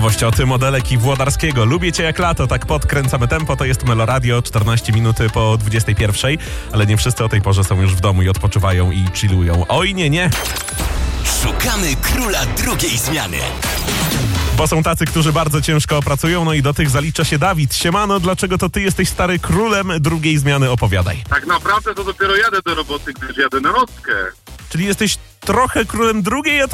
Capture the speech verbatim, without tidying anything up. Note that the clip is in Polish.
Nowość od Modelek i Włodarskiego. Lubię cię jak lato, tak podkręcamy tempo. To jest Meloradio, czternaście minut po dwudziestej pierwszej. Ale nie wszyscy o tej porze są już w domu i odpoczywają i chillują. Oj, nie, nie. Szukamy króla drugiej zmiany. Bo są tacy, którzy bardzo ciężko pracują, no i do tych zalicza się Dawid. Siemano, dlaczego to ty jesteś stary królem drugiej zmiany? Opowiadaj. Tak naprawdę to dopiero jadę do roboty, gdyż jadę na nockę. Czyli jesteś trochę królem drugiej, a